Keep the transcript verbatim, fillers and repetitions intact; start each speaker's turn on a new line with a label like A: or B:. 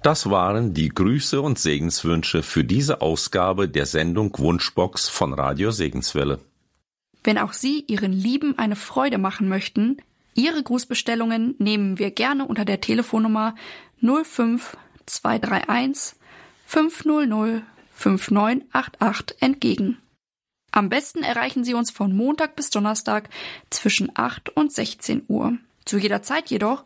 A: Das waren die Grüße und Segenswünsche für diese Ausgabe der Sendung Wunschbox von Radio Segenswelle.
B: Wenn auch Sie Ihren Lieben eine Freude machen möchten, Ihre Grußbestellungen nehmen wir gerne unter der Telefonnummer null fünf zwei drei eins fünf null null fünf neun acht acht entgegen. Am besten erreichen Sie uns von Montag bis Donnerstag zwischen acht und sechzehn Uhr. Zu jeder Zeit jedoch